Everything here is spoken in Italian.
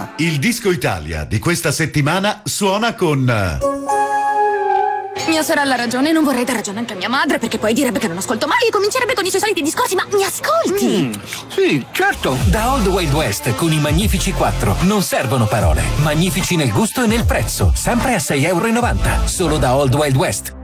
Il Disco Italia di questa settimana suona con... Mia sorella ha ragione, non vorrei dar ragione anche a mia madre, perché poi direbbe che non ascolto mai e comincerebbe con i suoi soliti discorsi, ma mi ascolti? Sì, certo. Da Old Wild West con i Magnifici 4 non servono parole. Magnifici nel gusto e nel prezzo, sempre a €6,90. Solo da Old Wild West.